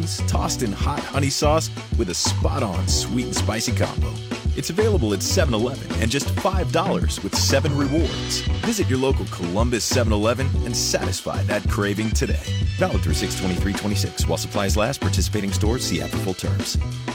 wings tossed in hot honey sauce with a spot-on sweet and spicy combo. It's available at 7-Eleven and just $5 with 7 rewards. Visit your local Columbus 7-Eleven and satisfy that craving today. Valid through 6/23/26. While supplies last, participating stores see app for full terms.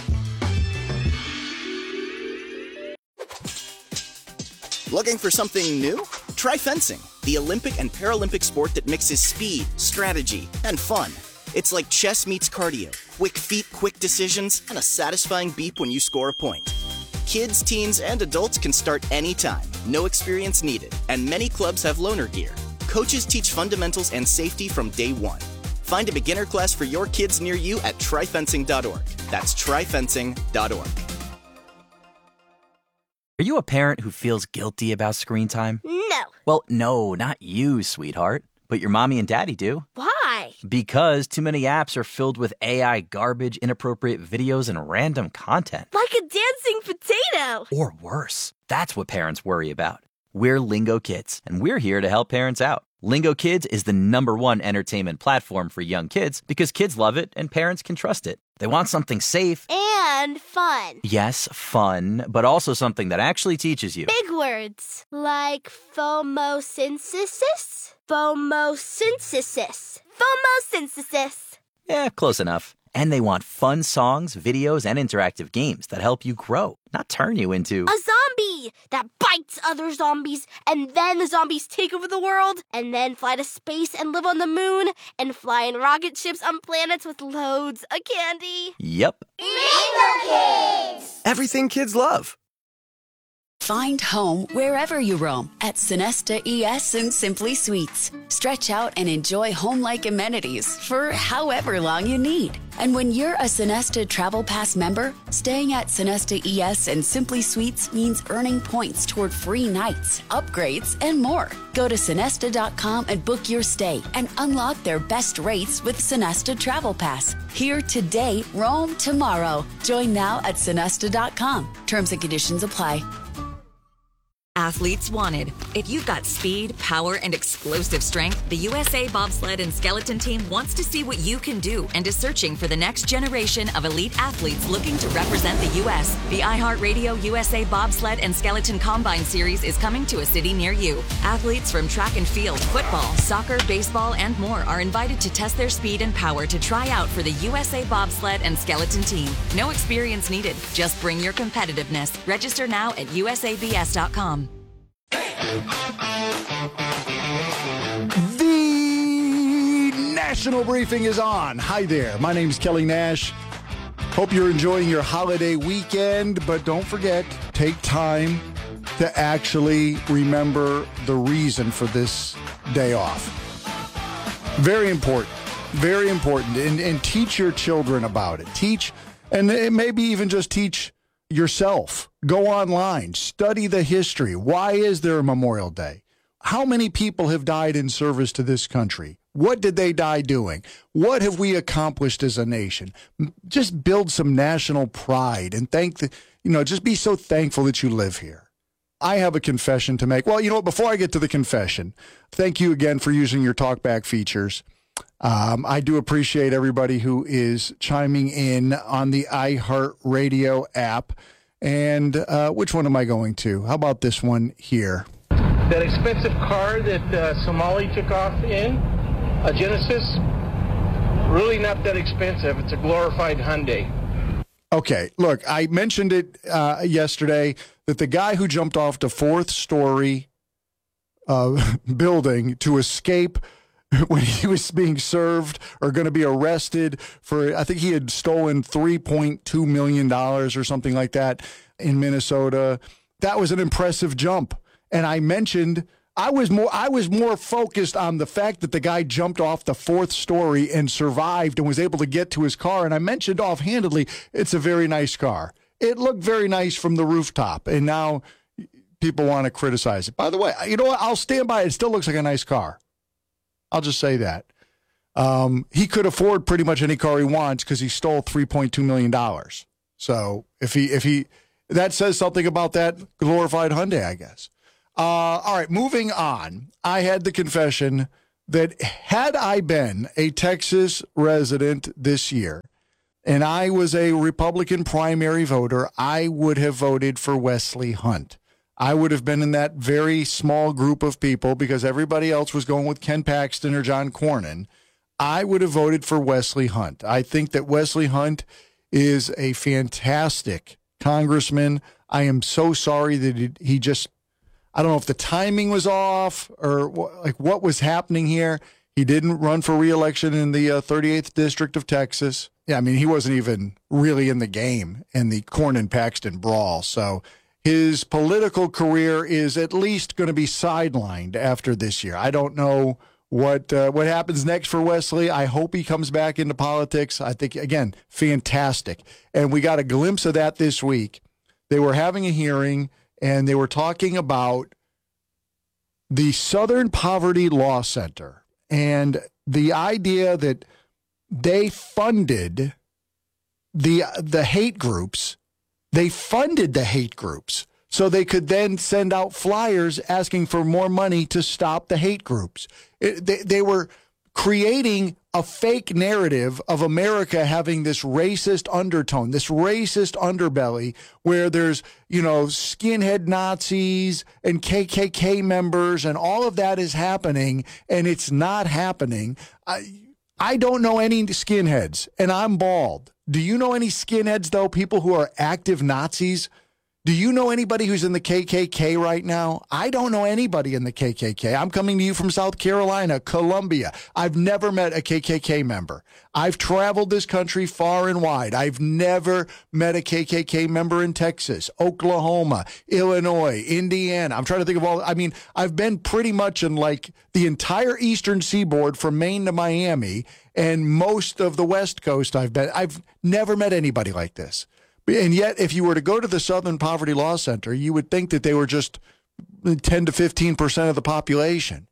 Looking for something new? Try fencing, the Olympic and Paralympic sport that mixes speed, strategy, and fun. It's like chess meets cardio, quick feet, quick decisions, and a satisfying beep when you score a point. Kids, teens, and adults can start anytime, no experience needed, and many clubs have loaner gear. Coaches teach fundamentals and safety from day one. Find a beginner class for your kids near you at tryfencing.org. That's tryfencing.org. Are you a parent who feels guilty about screen time? No. Well, no, not you, sweetheart. But your mommy and daddy do. Why? Because too many apps are filled with AI garbage, inappropriate videos, and random content. Like a dancing potato. Or worse. That's what parents worry about. We're Lingo Kids, and we're here to help parents out. Lingo Kids is the #1 entertainment platform for young kids because kids love it and parents can trust it. They want something safe. And fun. Yes, fun, but also something that actually teaches you. Big words. Like phomosynthesis? Phomosynthesis. Phomosynthesis. Yeah, close enough. And they want fun songs, videos, and interactive games that help you grow, not turn you into a zombie that bites other zombies, and then the zombies take over the world, and then fly to space and live on the moon, and fly in rocket ships on planets with loads of candy. Yep. Lingo Kids! Everything kids love. Find home wherever you roam at Sonesta ES and Simply Suites. Stretch out and enjoy home-like amenities for however long you need. And when you're a Sonesta Travel Pass member, staying at Sonesta ES and Simply Suites means earning points toward free nights, upgrades, and more. Go to Sonesta.com and book your stay and unlock their best rates with Sonesta Travel Pass. Here today, roam tomorrow. Join now at Sonesta.com. Terms and conditions apply. Athletes wanted. If you've got speed, power, and explosive strength, the USA Bobsled and Skeleton Team wants to see what you can do and is searching for the next generation of elite athletes looking to represent the U.S. The iHeartRadio USA Bobsled and Skeleton Combine Series is coming to a city near you. Athletes from track and field, football, soccer, baseball, and more are invited to test their speed and power to try out for the USA Bobsled and Skeleton Team. No experience needed. Just bring your competitiveness. Register now at usabs.com. The National Briefing is on. Hi there. My name's Kelly Nash. Hope you're enjoying your holiday weekend, but don't forget, take time to actually remember the reason for this day off. Very important. Very important. And teach your children about it. Teach, and maybe even just teach yourself. Go online, study the history. Why is there a Memorial Day? How many people have died in service to this country? What did they die doing? What have we accomplished as a nation? Just build some national pride and just be so thankful that you live here. I have a confession to make. Well, you know what? Before I get to the confession, thank you again for using your talkback features. I do appreciate everybody who is chiming in on the iHeartRadio app. And which one am I going to? How about this one here? That expensive car that Somali took off in, a Genesis, really not that expensive. It's a glorified Hyundai. Okay, look, I mentioned it yesterday that the guy who jumped off the 4th story building to escape when he was being served or going to be arrested for, I think he had stolen $3.2 million or something like that in Minnesota. That was an impressive jump. And I mentioned I was more focused on the fact that the guy jumped off the 4th story and survived and was able to get to his car. And I mentioned offhandedly, it's a very nice car. It looked very nice from the rooftop. And now people want to criticize it. By the way, you know what? I'll stand by it. It still looks like a nice car. I'll just say that. He could afford pretty much any car he wants because he stole $3.2 million. So if he that says something about that glorified Hyundai, I guess. All right, moving on. I had the confession that had I been a Texas resident this year, and I was a Republican primary voter, I would have voted for Wesley Hunt. I would have been in that very small group of people because everybody else was going with Ken Paxton or John Cornyn. I would have voted for Wesley Hunt. I think that Wesley Hunt is a fantastic congressman. I am so sorry that he just, I don't know if the timing was off or what was happening here. He didn't run for re-election in the 38th District of Texas. Yeah, I mean, he wasn't even really in the game in the Cornyn-Paxton brawl. So his political career is at least going to be sidelined after this year. I don't know what happens next for Wesley. I hope he comes back into politics. I think, again, fantastic. And we got a glimpse of that this week. They were having a hearing, and they were talking about the Southern Poverty Law Center and the idea that they funded the hate groups. They funded the hate groups so they could then send out flyers asking for more money to stop the hate groups. They were creating a fake narrative of America having this racist undertone, this racist underbelly where there's, skinhead Nazis and KKK members and all of that is happening, and it's not happening. I don't know any skinheads, and I'm bald. Do you know any skinheads, though, people who are active Nazis? Do you know anybody who's in the KKK right now? I don't know anybody in the KKK. I'm coming to you from South Carolina, Columbia. I've never met a KKK member. I've traveled this country far and wide. I've never met a KKK member in Texas, Oklahoma, Illinois, Indiana. I'm trying to think of I've been pretty much in like the entire eastern seaboard from Maine to Miami and most of the West Coast I've never met anybody like this. And yet, if you were to go to the Southern Poverty Law Center, you would think that they were just 10 to 15% of the population.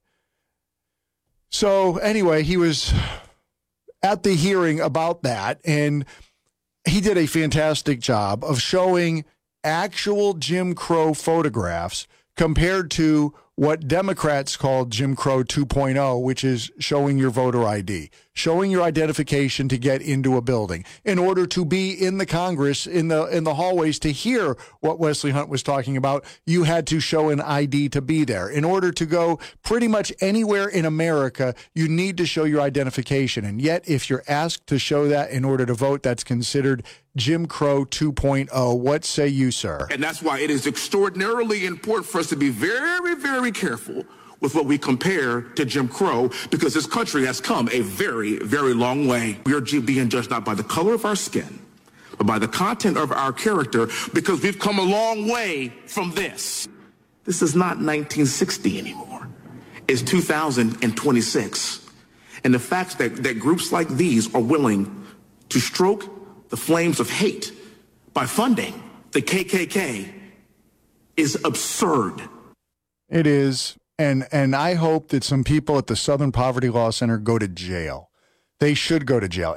So anyway, he was at the hearing about that, and he did a fantastic job of showing actual Jim Crow photographs compared to what Democrats call Jim Crow 2.0, which is showing your voter ID, showing your identification to get into a building. In order to be in the Congress, in the hallways, to hear what Wesley Hunt was talking about, you had to show an ID to be there. In order to go pretty much anywhere in America, you need to show your identification. And yet, if you're asked to show that in order to vote, that's considered Jim Crow 2.0. What say you, sir? And that's why it is extraordinarily important for us to be very, very careful with what we compare to Jim Crow, because this country has come a very, very long way. We are being judged not by the color of our skin, but by the content of our character, because we've come a long way from this. This is not 1960 anymore. It's 2026. And the fact that groups like these are willing to stroke the flames of hate by funding the KKK is absurd. It is. And I hope that some people at the Southern Poverty Law Center go to jail. They should go to jail.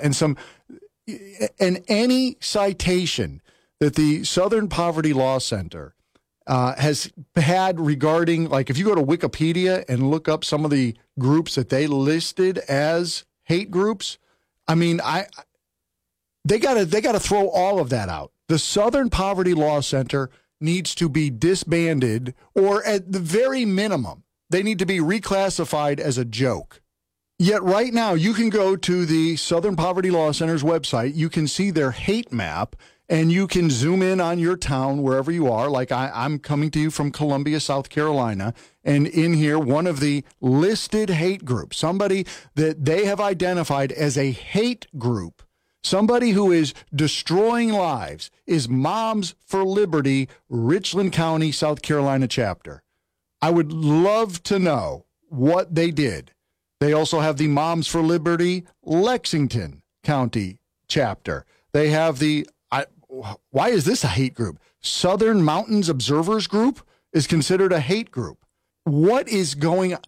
And any citation that the Southern Poverty Law Center has had regarding, like if you go to Wikipedia and look up some of the groups that they listed as hate groups, I mean, they gotta throw all of that out. The Southern Poverty Law Center needs to be disbanded, or at the very minimum, they need to be reclassified as a joke. Yet right now, you can go to the Southern Poverty Law Center's website. You can see their hate map, and you can zoom in on your town wherever you are. Like I'm coming to you from Columbia, South Carolina, and in here, one of the listed hate groups, somebody that they have identified as a hate group, somebody who is destroying lives, is Moms for Liberty, Richland County, South Carolina chapter. I would love to know what they did. They also have the Moms for Liberty, Lexington County chapter. They have why is this a hate group? Southern Mountains Observers Group is considered a hate group. What is going on?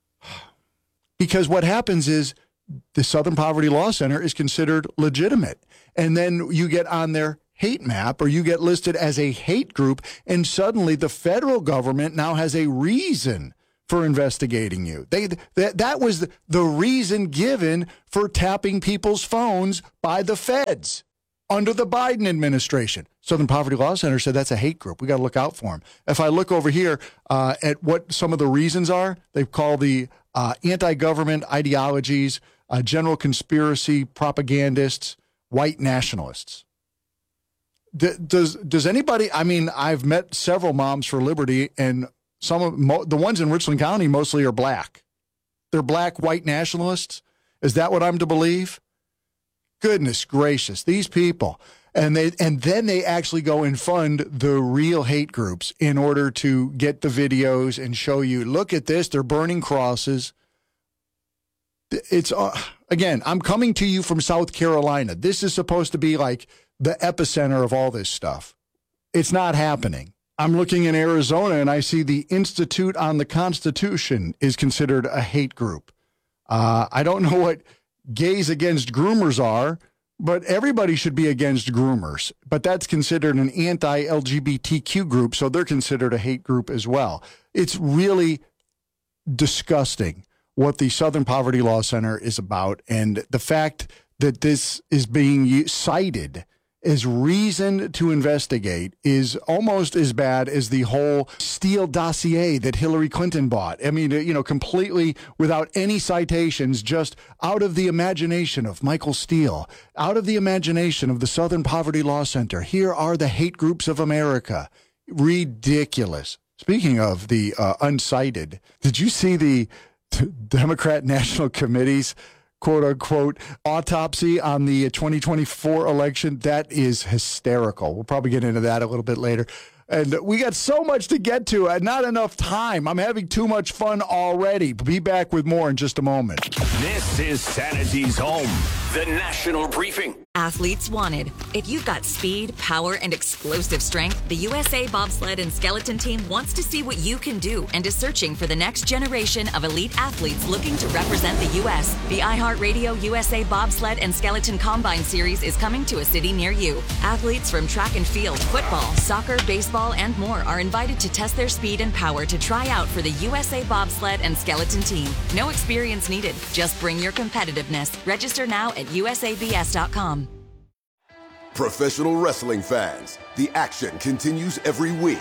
Because what happens is the Southern Poverty Law Center is considered legitimate. And then you get on their hate map, or you get listed as a hate group, and suddenly the federal government now has a reason for investigating you. That was the reason given for tapping people's phones by the feds. under the Biden administration. Southern Poverty Law Center said that's a hate group. We got to look out for them. If I look over here at what some of the reasons are, they call the anti-government ideologies, general conspiracy propagandists, white nationalists. Does anybody, I mean, I've met several Moms for Liberty, and some of the ones in Richland County mostly are black. They're black white nationalists. Is that what I'm to believe? Goodness gracious, these people. And then they actually go and fund the real hate groups in order to get the videos and show you, look at this, they're burning crosses. It's, again, I'm coming to you from South Carolina. This is supposed to be like the epicenter of all this stuff. It's not happening. I'm looking in Arizona and I see the Institute on the Constitution is considered a hate group. I don't know what gays against groomers are, but everybody should be against groomers. But that's considered an anti-LGBTQ group, so they're considered a hate group as well. It's really disgusting what the Southern Poverty Law Center is about, and the fact that this is being cited as reason to investigate is almost as bad as the whole Steele dossier that Hillary Clinton bought. I mean, completely without any citations, just out of the imagination of Michael Steele, out of the imagination of the Southern Poverty Law Center. Here are the hate groups of America. Ridiculous. Speaking of the uncited, did you see the Democrat National Committee's quote-unquote autopsy on the 2024 election? That is hysterical. We'll probably get into that a little bit later. And we got so much to get to and not enough time. I'm having too much fun already. Be back with more in just a moment. This is Sanity's home, the National Briefing. Athletes wanted. If you've got speed, power, and explosive strength, the USA Bobsled and Skeleton Team wants to see what you can do and is searching for the next generation of elite athletes looking to represent the U.S. The iHeartRadio USA Bobsled and Skeleton Combine Series is coming to a city near you. Athletes from track and field, football, soccer, baseball, and more are invited to test their speed and power to try out for the USA Bobsled and Skeleton Team. No experience needed. Just bring your competitiveness. Register now at usabs.com. Professional wrestling fans, the action continues every week.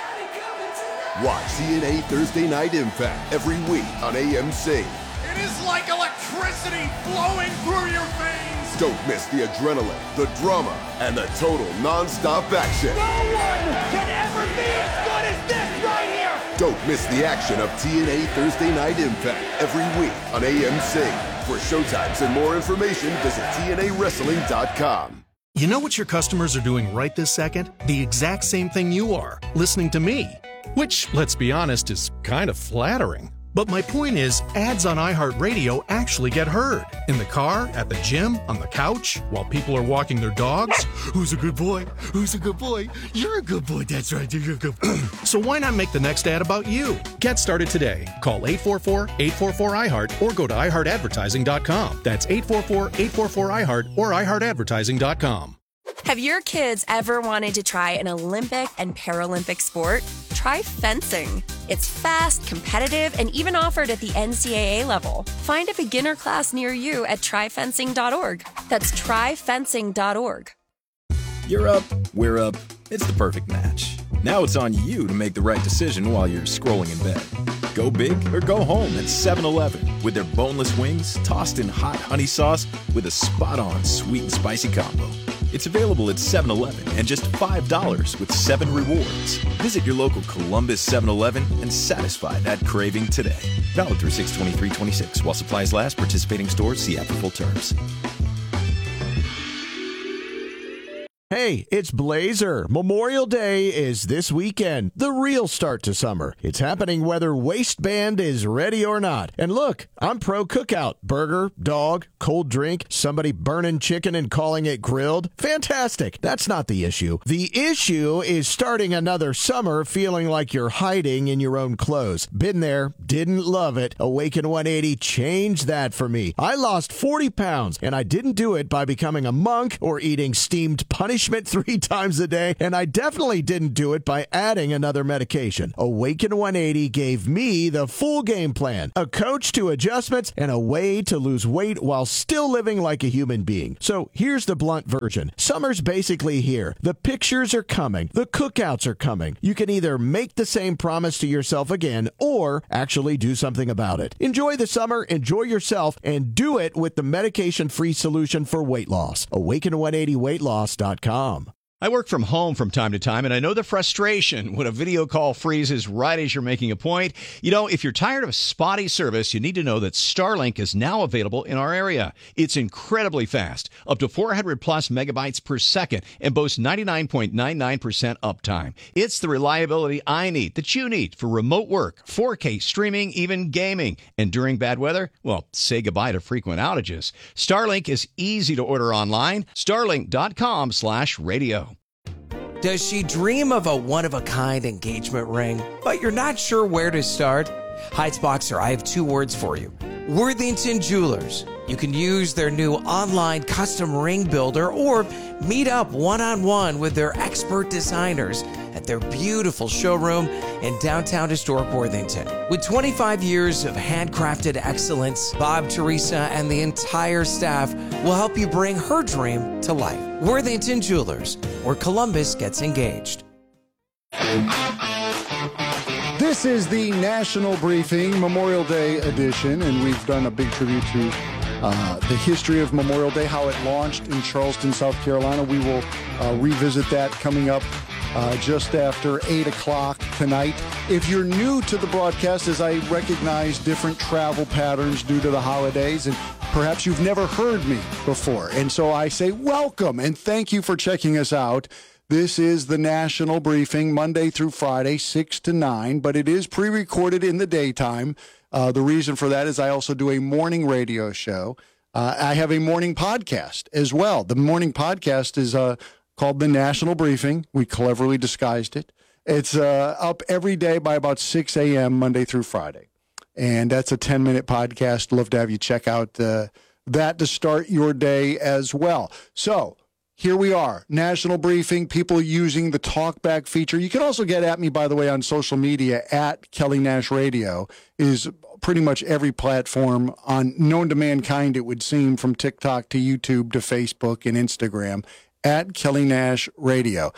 Watch TNA Thursday Night Impact every week on AMC. It is like electricity flowing through your veins. Don't miss the adrenaline, the drama, and the total non-stop action. No one can ever be as good as this right here. Don't miss the action of TNA Thursday Night Impact every week on AMC. For showtimes and more information, visit TNAWrestling.com. You know what your customers are doing right this second? The exact same thing you are, listening to me. Which, let's be honest, is kind of flattering. But my point is, ads on iHeartRadio actually get heard. In the car, at the gym, on the couch, while people are walking their dogs. Who's a good boy? Who's a good boy? You're a good boy. That's right. You're a good boy. So why not make the next ad about you? Get started today. Call 844-844-iHeart or go to iHeartAdvertising.com. That's 844-844-iHeart or iHeartAdvertising.com. Have your kids ever wanted to try an Olympic and Paralympic sport? Try fencing. It's fast, competitive, and even offered at the NCAA level. Find a beginner class near you at tryfencing.org. That's tryfencing.org. You're up, we're up. It's the perfect match. Now it's on you to make the right decision while you're scrolling in bed. Go big or go home at 7-Eleven with their boneless wings tossed in hot honey sauce with a spot-on sweet and spicy combo. It's available at 7-Eleven and just $5 with 7 rewards. Visit your local Columbus 7-Eleven and satisfy that craving today. Valid through 6/23/26. While supplies last, participating stores see app for full terms. Hey, it's Blazer. Memorial Day is this weekend, the real start to summer. It's happening whether waistband is ready or not. And look, I'm pro cookout. Burger, dog, cold drink, somebody burning chicken and calling it grilled. Fantastic. That's not the issue. The issue is starting another summer feeling like you're hiding in your own clothes. Been there, didn't love it. Awaken 180 changed that for me. I lost 40 pounds, and I didn't do it by becoming a monk or eating steamed punishment nourishment 3 times a day, and I definitely didn't do it by adding another medication. Awaken 180 gave me the full game plan, a coach to adjustments, and a way to lose weight while still living like a human being. So here's the blunt version. Summer's basically here. The pictures are coming. The cookouts are coming. You can either make the same promise to yourself again or actually do something about it. Enjoy the summer, enjoy yourself, and do it with the medication-free solution for weight loss. Awaken180weightloss.com. I work from home from time to time, and I know the frustration when a video call freezes right as you're making a point. You know, if you're tired of spotty service, you need to know that Starlink is now available in our area. It's incredibly fast, up to 400 plus megabytes per second, and boasts 99.99% uptime. It's the reliability I need, that you need, for remote work, 4K streaming, even gaming. And during bad weather, well, say goodbye to frequent outages. Starlink is easy to order online. Starlink.com/radio. Does she dream of a one-of-a-kind engagement ring, but you're not sure where to start? Heights Boxer, I have 2 words for you. Worthington Jewelers. You can use their new online custom ring builder or meet up one-on-one with their expert designers at their beautiful showroom in downtown historic Worthington. With 25 years of handcrafted excellence, Bob, Teresa, and the entire staff will help you bring her dream to life. Worthington Jewelers, where Columbus gets engaged. This is the National Briefing Memorial Day edition, and we've done a big tribute to the history of Memorial Day, how it launched in Charleston, South Carolina. We will revisit that coming up just after 8 o'clock tonight. If you're new to the broadcast, as I recognize different travel patterns due to the holidays, and perhaps you've never heard me before, and so I say welcome and thank you for checking us out. This is the National Briefing, Monday through Friday, 6 to 9, but it is pre-recorded in the daytime. The reason for that is I also do a morning radio show. I have a morning podcast as well. The morning podcast is called the National Briefing. We cleverly disguised it. It's up every day by about 6 a.m. Monday through Friday. And that's a 10-minute podcast. Love to have you check out that to start your day as well. So here we are, National Briefing, people using the talkback feature. You can also get at me, by the way, on social media at Kelly Nash Radio. Is pretty much every platform on known to mankind, it would seem, from TikTok to YouTube to Facebook and Instagram, at Kelly Nash Radio.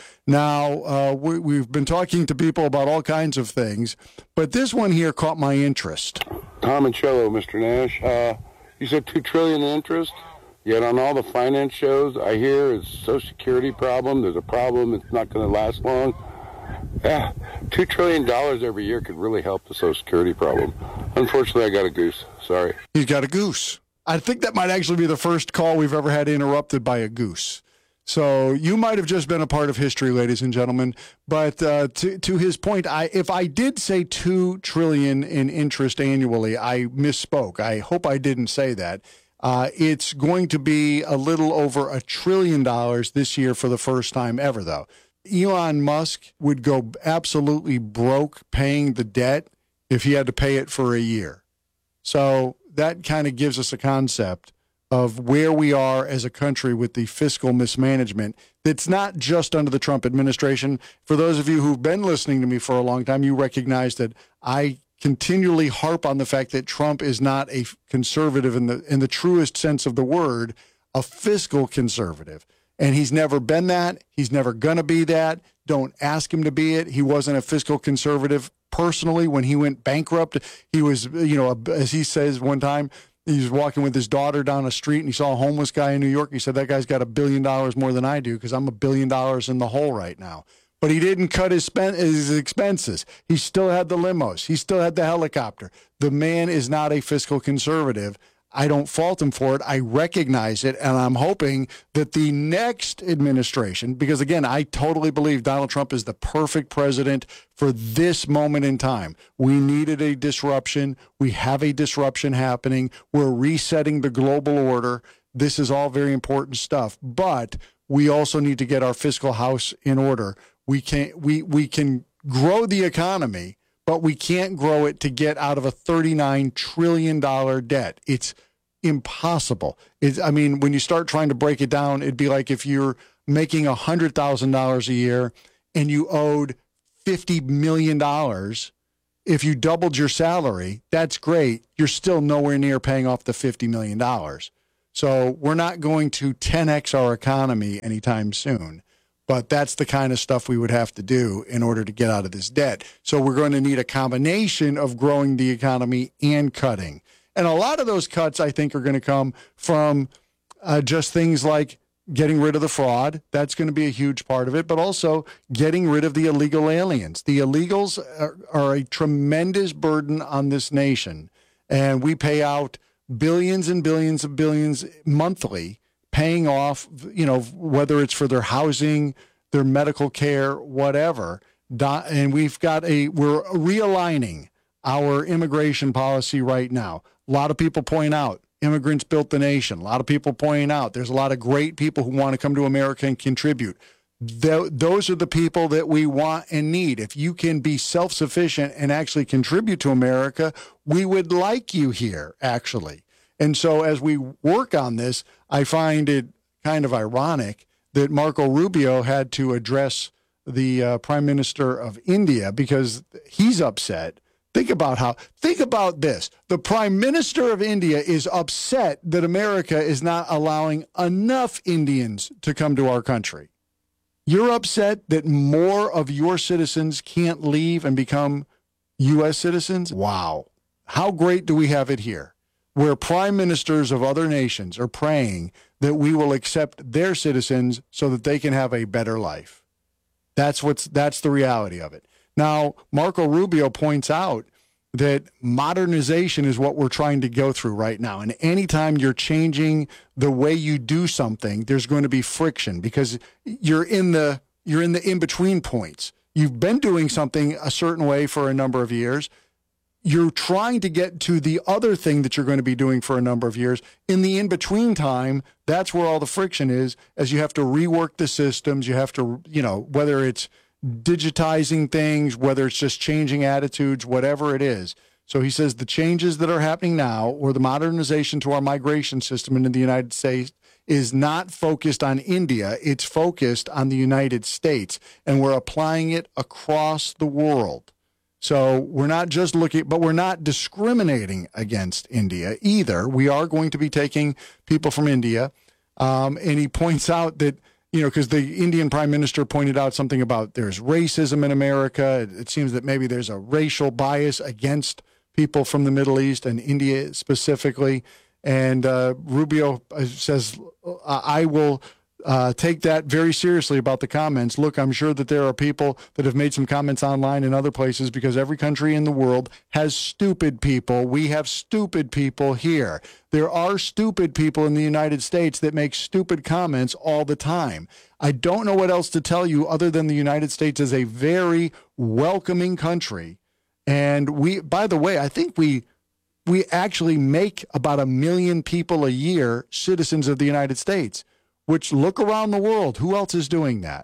Now, we've been talking to people about all kinds of things, but this one here caught my interest. Tom and Cello, Mr. Nash. You said $2 trillion in interest? Yet on all the finance shows, I hear it's a Social Security problem. There's a problem. It's not going to last long. Yeah, $2 trillion every year could really help the Social Security problem. Unfortunately, I got a goose. Sorry. He's got a goose. I think that might actually be the first call we've ever had interrupted by a goose. So you might have just been a part of history, ladies and gentlemen. But to his point, if I did say $2 trillion in interest annually, I misspoke. I hope I didn't say that. It's going to be a little over $1 trillion this year for the first time ever, though. Elon Musk would go absolutely broke paying the debt if he had to pay it for a year. So that kind of gives us a concept of where we are as a country with the fiscal mismanagement. That's not just under the Trump administration. For those of you who've been listening to me for a long time, you recognize that I continually harp on the fact that Trump is not a conservative in the truest sense of the word, a fiscal conservative. And he's never been that. He's never going to be that. Don't ask him to be it. He wasn't a fiscal conservative personally when he went bankrupt. He was, as he says one time, he was walking with his daughter down a street and he saw a homeless guy in New York. He said, that guy's got $1 billion more than I do because I'm $1 billion in the hole right now. But he didn't cut his expenses. He still had the limos. He still had the helicopter. The man is not a fiscal conservative. I don't fault him for it. I recognize it, and I'm hoping that the next administration, because, again, I totally believe Donald Trump is the perfect president for this moment in time. We needed a disruption. We have a disruption happening. We're resetting the global order. This is all very important stuff, but we also need to get our fiscal house in order. We can grow the economy, but we can't grow it to get out of a $39 trillion debt. It's impossible. When you start trying to break it down, it'd be like if you're making $100,000 a year and you owed $50 million, if you doubled your salary, that's great. You're still nowhere near paying off the $50 million. So we're not going to 10x our economy anytime soon. But that's the kind of stuff we would have to do in order to get out of this debt. So we're going to need a combination of growing the economy and cutting. And a lot of those cuts, I think, are going to come from just things like getting rid of the fraud. That's going to be a huge part of it, but also getting rid of the illegal aliens. The illegals are a tremendous burden on this nation, and we pay out billions and billions of billions monthly, paying off, whether it's for their housing, their medical care, whatever. And we're realigning our immigration policy right now. A lot of people point out immigrants built the nation. A lot of people pointing out there's a lot of great people who want to come to America and contribute. Those are the people that we want and need. If you can be self-sufficient and actually contribute to America, we would like you here, actually. And so as we work on this, I find it kind of ironic that Marco Rubio had to address the Prime Minister of India because he's upset. Think about this. The Prime Minister of India is upset that America is not allowing enough Indians to come to our country. You're upset that more of your citizens can't leave and become U.S. citizens? Wow. How great do we have it here, where prime ministers of other nations are praying that we will accept their citizens so that they can have a better life. That's the reality of it. Now, Marco Rubio points out that modernization is what we're trying to go through right now. And anytime you're changing the way you do something, there's going to be friction because you're in the in-between points. You've been doing something a certain way for a number of years. You're trying to get to the other thing that you're going to be doing for a number of years. In the in-between time, that's where all the friction is, as you have to rework the systems. You have to, whether it's digitizing things, whether it's just changing attitudes, whatever it is. So he says the changes that are happening now, or the modernization to our migration system into the United States, is not focused on India. It's focused on the United States, and we're applying it across the world. So we're not just looking, but we're not discriminating against India either. We are going to be taking people from India. And he points out that, because the Indian prime minister pointed out something about there's racism in America. It seems that maybe there's a racial bias against people from the Middle East and India specifically. And Rubio says, I will take that very seriously about the comments. Look, I'm sure that there are people that have made some comments online in other places because every country in the world has stupid people. We have stupid people here. There are stupid people in the United States that make stupid comments all the time. I don't know what else to tell you other than the United States is a very welcoming country. And by the way, I think we actually make about 1 million people a year citizens of the United States. Which, look around the world, who else is doing that?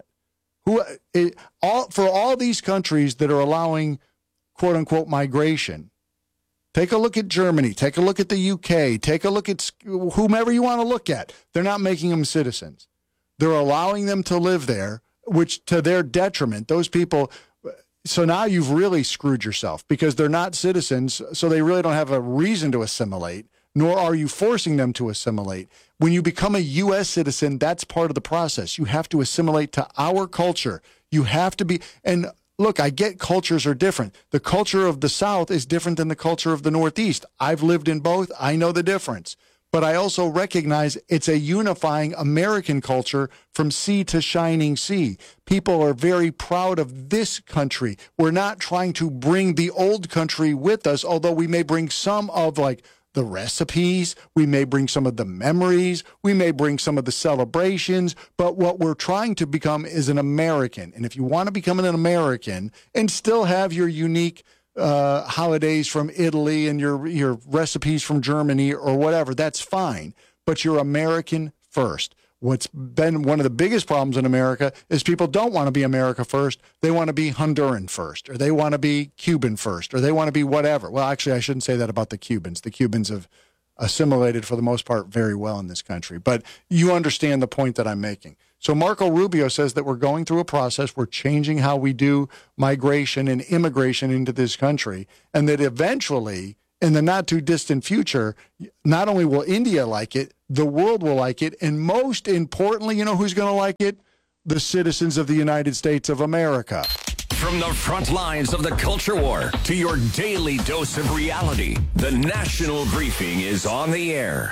For all these countries that are allowing, quote unquote, migration, take a look at Germany, take a look at the UK, take a look at whomever you want to look at. They're not making them citizens. They're allowing them to live there, which to their detriment, those people. So now you've really screwed yourself because they're not citizens, so they really don't have a reason to assimilate, nor are you forcing them to assimilate. When you become a U.S. citizen, that's part of the process. You have to assimilate to our culture. You have to be, and look, I get cultures are different. The culture of the South is different than the culture of the Northeast. I've lived in both. I know the difference. But I also recognize it's a unifying American culture from sea to shining sea. People are very proud of this country. We're not trying to bring the old country with us, although we may bring some of the recipes, we may bring some of the memories, we may bring some of the celebrations, but what we're trying to become is an American. And if you want to become an American and still have your unique holidays from Italy and your recipes from Germany or whatever, that's fine. But you're American first. What's been one of the biggest problems in America is people don't want to be America first. They want to be Honduran first, or they want to be Cuban first, or they want to be whatever. Well, actually, I shouldn't say that about the Cubans. The Cubans have assimilated for the most part very well in this country. But you understand the point that I'm making. So Marco Rubio says that we're going through a process. We're changing how we do migration and immigration into this country, and that eventually, in the not too distant future, not only will India like it, the world will like it, and most importantly, you know who's going to like it? The citizens of the United States of America. From the front lines of the culture war to your daily dose of reality, the National Briefing is on the air.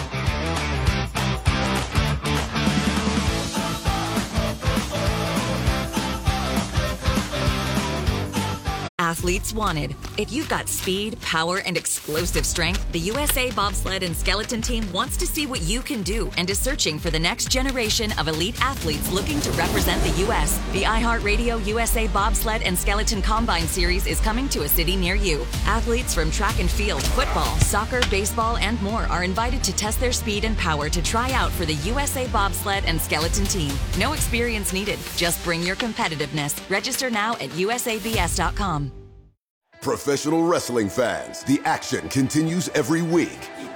Athletes wanted. If you've got speed, power, and explosive strength, the USA Bobsled and Skeleton Team wants to see what you can do and is searching for the next generation of elite athletes looking to represent the U.S. The iHeartRadio USA Bobsled and Skeleton Combine Series is coming to a city near you. Athletes from track and field, football, soccer, baseball, and more are invited to test their speed and power to try out for the USA Bobsled and Skeleton Team. No experience needed. Just bring your competitiveness. Register now at usabs.com. Professional wrestling fans, the action continues every week.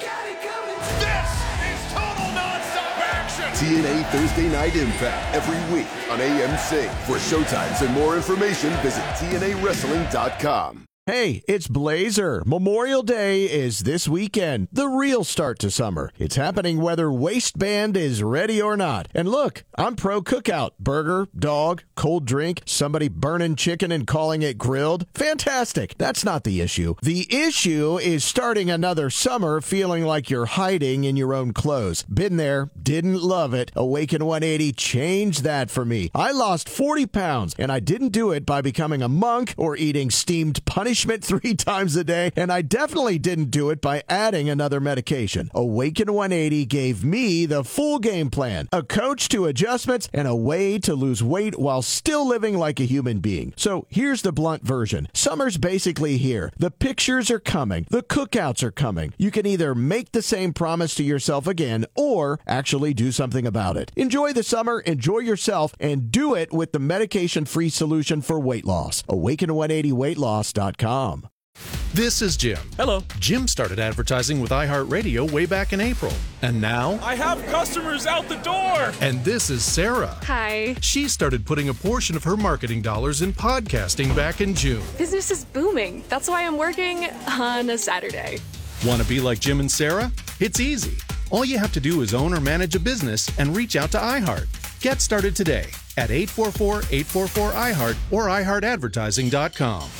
This is total nonstop action! TNA Thursday Night Impact every week on AMC. For showtimes and more information, visit TNAWrestling.com. Hey, it's Blazer. Memorial Day is this weekend, the real start to summer. It's happening whether waistband is ready or not. And look, I'm pro cookout. Burger, dog, cold drink, somebody burning chicken and calling it grilled. Fantastic. That's not the issue. The issue is starting another summer feeling like you're hiding in your own clothes. Been there, didn't love it. Awaken 180 changed that for me. I lost 40 pounds, and I didn't do it by becoming a monk or eating steamed punishment 3 times a day, and I definitely didn't do it by adding another medication. Awaken 180 gave me the full game plan, a coach to adjustments, and a way to lose weight while still living like a human being. So here's the blunt version. Summer's basically here. The pictures are coming. The cookouts are coming. You can either make the same promise to yourself again or actually do something about it. Enjoy the summer, enjoy yourself, and do it with the medication-free solution for weight loss. Awaken180weightloss.com. This is Jim. Hello. Jim started advertising with iHeartRadio way back in April. And now... I have customers out the door! And this is Sarah. Hi. She started putting a portion of her marketing dollars in podcasting back in June. Business is booming. That's why I'm working on a Saturday. Want to be like Jim and Sarah? It's easy. All you have to do is own or manage a business and reach out to iHeart. Get started today at 844-844-iHeart or iHeartAdvertising.com.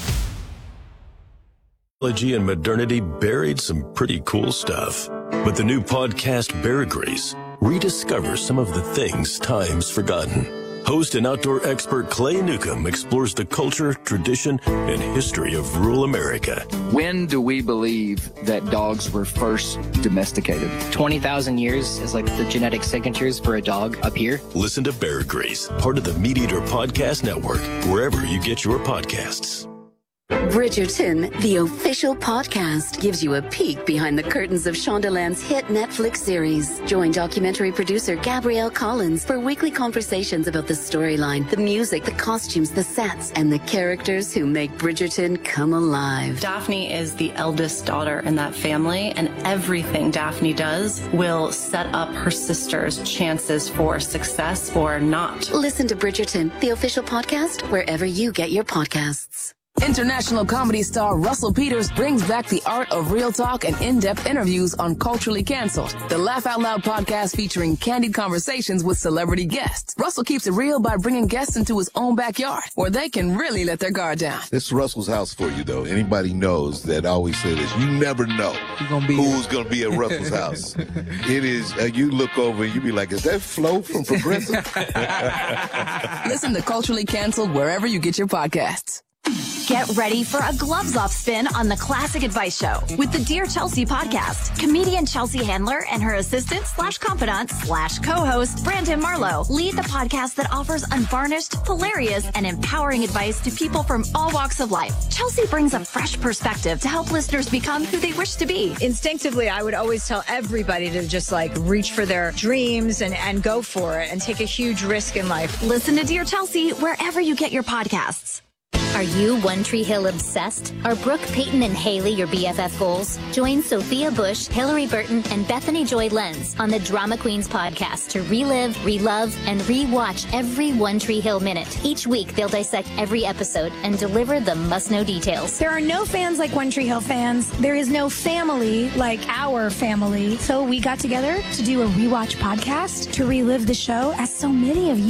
Technology and modernity buried some pretty cool stuff. But the new podcast, Bear Grease, rediscovers some of the things time's forgotten. Host and outdoor expert Clay Newcomb explores the culture, tradition, and history of rural America. When do we believe that dogs were first domesticated? 20,000 years is like the genetic signatures for a dog up here. Listen to Bear Grease, part of the Meat Eater Podcast Network, wherever you get your podcasts. Bridgerton, the official podcast, gives you a peek behind the curtains of Shondaland's hit Netflix series. Join documentary producer Gabrielle Collins for weekly conversations about the storyline, the music, the costumes, the sets, and the characters who make Bridgerton come alive. Daphne is the eldest daughter in that family, and everything Daphne does will set up her sister's chances for success or not. Listen to Bridgerton, the official podcast, wherever you get your podcasts. International comedy star Russell Peters brings back the art of real talk and in-depth interviews on Culturally Cancelled, the Laugh Out Loud podcast featuring candid conversations with celebrity guests. Russell keeps it real by bringing guests into his own backyard, where they can really let their guard down. This is Russell's house for you, though. Anybody knows that I always say this. You never know who's going to be at Russell's house. It is, you look over and you be like, is that Flo from Progressive? Listen to Culturally Cancelled wherever you get your podcasts. Get ready for a gloves-off spin on the Classic Advice Show with the Dear Chelsea podcast. Comedian Chelsea Handler and her assistant/confidant/co-host Brandon Marlowe lead the podcast that offers unvarnished, hilarious, and empowering advice to people from all walks of life. Chelsea brings a fresh perspective to help listeners become who they wish to be. Instinctively, I would always tell everybody to just reach for their dreams and go for it and take a huge risk in life. Listen to Dear Chelsea wherever you get your podcasts. Are you One Tree Hill obsessed? Are Brooke, Peyton, and Haley your BFF goals? Join Sophia Bush, Hillary Burton, and Bethany Joy Lenz on the Drama Queens podcast to relive, relove, and rewatch every One Tree Hill minute. Each week, they'll dissect every episode and deliver the must-know details. There are no fans like One Tree Hill fans. There is no family like our family. So we got together to do a rewatch podcast to relive the show, as so many of you